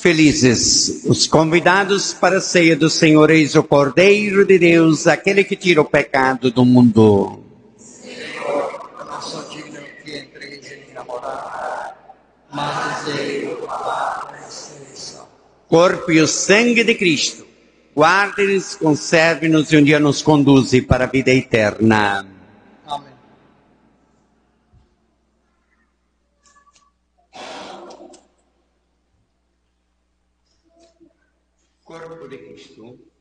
Felizes os convidados para a ceia do Senhor, eis o Cordeiro de Deus, aquele que tira o pecado do mundo. Senhor, eu não sou digno que entreis em minha morada, mas dizei a palavra e ressurreição. Corpo e o sangue de Cristo, guarde-nos, conserve-nos e um dia nos conduze para a vida eterna. Amém. Corpo de Cristo.